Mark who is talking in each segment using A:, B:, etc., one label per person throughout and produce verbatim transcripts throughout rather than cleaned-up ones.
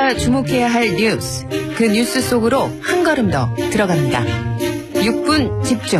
A: 우리가 주목해야 할 뉴스, 그 뉴스 속으로 한 걸음 더 들어갑니다. 육 분 집중.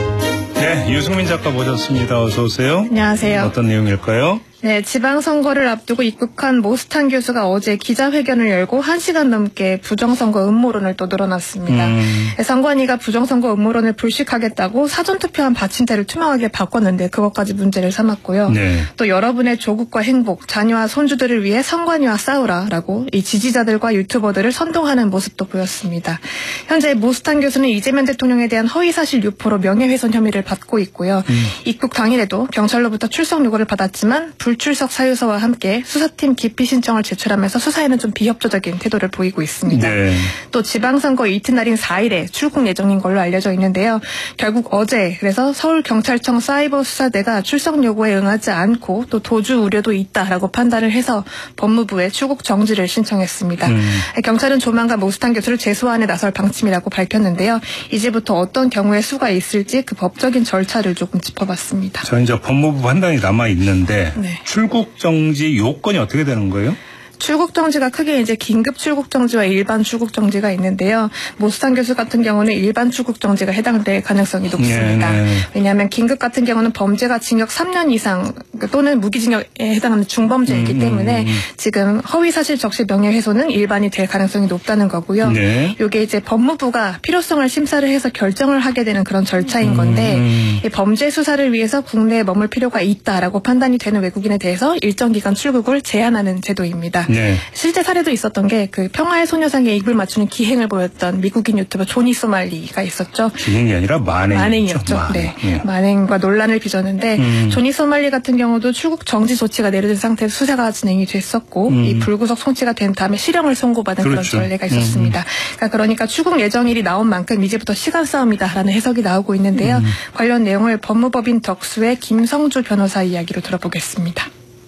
B: 네, 유승민 작가 모셨습니다. 어서 오세요.
C: 안녕하세요.
B: 어떤 내용일까요?
C: 네, 지방선거를 앞두고 입국한 모스탄 교수가 어제 기자회견을 열고 한 시간 넘게 부정선거 음모론을 또 늘어놨습니다.
B: 음.
C: 선관위가 부정선거 음모론을 불식하겠다고 사전투표한 받침대를 투명하게 바꿨는데 그것까지 문제를 삼았고요.
B: 네.
C: 또 여러분의 조국과 행복, 자녀와 손주들을 위해 선관위와 싸우라라고 이 지지자들과 유튜버들을 선동하는 모습도 보였습니다. 현재 모스탄 교수는 이재명 대통령에 대한 허위사실 유포로 명예훼손 혐의를 받고 있고요. 음. 입국 당일에도 경찰로부터 출석 요구를 받았지만 불출석 사유서와 함께 수사팀 기피 신청을 제출하면서 수사에는 좀 비협조적인 태도를 보이고 있습니다.
B: 네.
C: 또 지방선거 이튿날인 사 일에 출국 예정인 걸로 알려져 있는데요. 결국 어제 그래서 서울경찰청 사이버수사대가 출석 요구에 응하지 않고 또 도주 우려도 있다라고 판단을 해서 법무부에 출국 정지를 신청했습니다. 음. 경찰은 조만간 모스탄 교수를 재소환에 나설 방침이라고 밝혔는데요. 이제부터 어떤 경우의 수가 있을지 그 법적인 절차를 조금 짚어봤습니다.
B: 저 이제 법무부 판단이 남아 있는데
C: 네.
B: 출국 정지 요건이 어떻게 되는 거예요?
C: 출국 정지가 크게 이제 긴급 출국 정지와 일반 출국 정지가 있는데요. 모스탄 교수 같은 경우는 일반 출국 정지가 해당될 가능성이 높습니다. 네, 네. 왜냐하면 긴급 같은 경우는 범죄가 징역 삼 년 이상 또는 무기징역에 해당하는 중범죄이기 음, 때문에 음. 지금 허위사실 적시 명예훼손은 일반이 될 가능성이 높다는 거고요. 네. 이게 이제 법무부가 필요성을 심사를 해서 결정을 하게 되는 그런 절차인 건데 음. 이 범죄 수사를 위해서 국내에 머물 필요가 있다라고 판단이 되는 외국인에 대해서 일정 기간 출국을 제한하는 제도입니다. 네. 실제 사례도 있었던 게 그 평화의 소녀상에 입을 맞추는 기행을 보였던 미국인 유튜버 조니 소말리가 있었죠.
B: 기행이 아니라 만행.
C: 만행이었죠. 만행. 네. 네. 만행과 논란을 빚었는데 음. 조니 소말리 같은 경우도 출국 정지 조치가 내려진 상태에서 수사가 진행이 됐었고 음. 이 불구속 송치가 된 다음에 실형을 선고받은 그렇죠. 그런 전례가 있었습니다. 음. 그러니까, 그러니까 출국 예정일이 나온 만큼 이제부터 시간 싸움이다라는 해석이 나오고 있는데요. 음. 관련 내용을 법무법인 덕수의 김성주 변호사 이야기로 들어보겠습니다.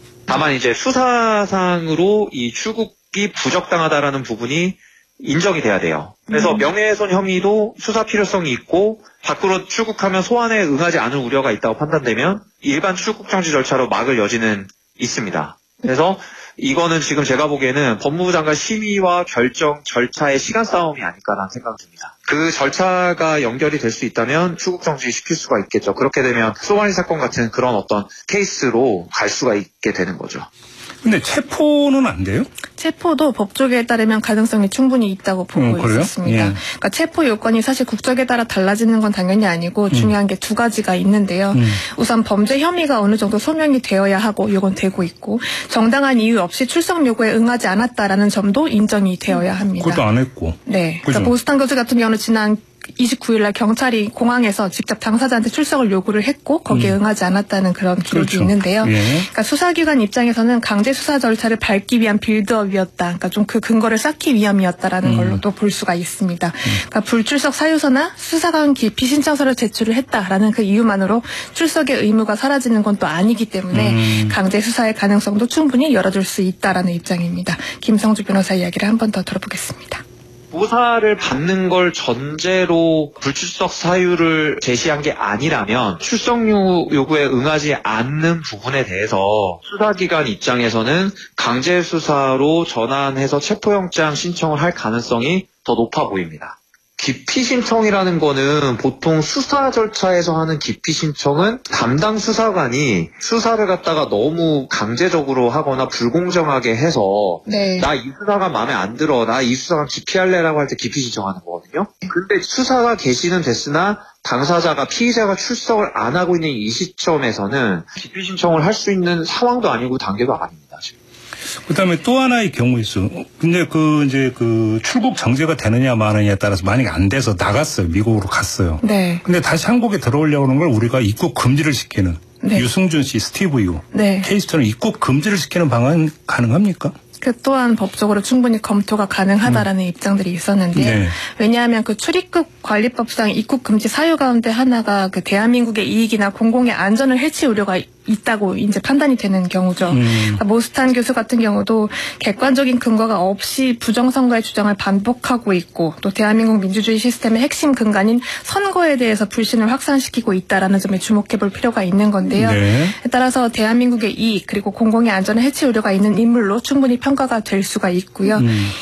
D: 다만 이제 수사상으로 이 출국이 부적당하다라는 부분이 인정이 돼야 돼요. 그래서 음. 명예훼손 혐의도 수사 필요성이 있고 밖으로 출국하면 소환에 응하지 않을 우려가 있다고 판단되면 일반 출국 정지 절차로 막을 여지는 있습니다. 그래서 이거는 지금 제가 보기에는 법무부 장관 심의와 결정 절차의 시간 싸움이 아닐까라는 생각이 듭니다. 그 절차가 연결이 될 수 있다면 출국 정지 시킬 수가 있겠죠. 그렇게 되면 소말리 사건 같은 그런 어떤 케이스로 갈 수가 있게 되는 거죠.
B: 근데 체포는 안 돼요?
C: 체포도 법조계에 따르면 가능성이 충분히 있다고 보고 음, 있었습니다. 예. 그러니까 체포 요건이 사실 국적에 따라 달라지는 건 당연히 아니고 중요한 음. 게 두 가지가 있는데요. 음. 우선 범죄 혐의가 어느 정도 소명이 되어야 하고 이건 되고 있고 정당한 이유 없이 출석 요구에 응하지 않았다라는 점도 인정이 되어야 합니다.
B: 그것도 안 했고.
C: 네. 그러니까 모스탄 교수 같은 경우는 지난 이십구 일 날 경찰이 공항에서 직접 당사자한테 출석을 요구를 했고 거기에 음. 응하지 않았다는 그런 기록이 그렇죠. 있는데요. 예. 그러니까 수사기관 입장에서는 강제 수사 절차를 밟기 위한 빌드업이었다. 그러니까 좀 그 근거를 쌓기 위함이었다라는 음. 걸로도 볼 수가 있습니다. 음. 그러니까 불출석 사유서나 수사관 기피 신청서를 제출을 했다라는 그 이유만으로 출석의 의무가 사라지는 건 또 아니기 때문에 음. 강제 수사의 가능성도 충분히 열어줄 수 있다라는 입장입니다. 김성주 변호사 이야기를 한 번 더 들어보겠습니다.
D: 조사를 받는 걸 전제로 불출석 사유를 제시한 게 아니라면 출석 요구에 응하지 않는 부분에 대해서 수사기관 입장에서는 강제 수사로 전환해서 체포영장 신청을 할 가능성이 더 높아 보입니다. 기피 신청이라는 거는 보통 수사 절차에서 하는 기피 신청은 담당 수사관이 수사를 갖다가 너무 강제적으로 하거나 불공정하게 해서 네. 나 이 수사가 마음에 안 들어, 나 이 수사관 기피할래라고 할 때 기피 신청하는 거거든요. 근데 수사가 개시는 됐으나 당사자가 피의자가 출석을 안 하고 있는 이 시점에서는 기피 신청을 할 수 있는 상황도 아니고 단계도 아닙니다. 지금.
B: 그다음에 또 하나의 경우 있어. 근데 그 이제 그 출국 정지가 되느냐 마느냐에 따라서 만약에 안 돼서 나갔어요. 미국으로 갔어요. 네. 근데 다시 한국에 들어오려고 하는 걸 우리가 입국 금지를 시키는 네. 유승준 씨, 스티브 유 네. 케이스처럼 입국 금지를 시키는 방안 가능합니까?
C: 그 또한 법적으로 충분히 검토가 가능하다라는 음. 입장들이 있었는데요. 네. 왜냐하면 그 출입국 관리법상 입국 금지 사유 가운데 하나가 그 대한민국의 이익이나 공공의 안전을 해칠 우려가 있다고 이제 판단이 되는 경우죠. 음. 그러니까 모스탄 교수 같은 경우도 객관적인 근거가 없이 부정선거의 주장을 반복하고 있고 또 대한민국 민주주의 시스템의 핵심 근간인 선거에 대해서 불신을 확산시키고 있다라는 점에 주목해볼 필요가 있는 건데요. 네. 따라서 대한민국의 이익 그리고 공공의 안전을 해칠 우려가 있는 인물로 충분히 평가가 될 수가 있고요. 음.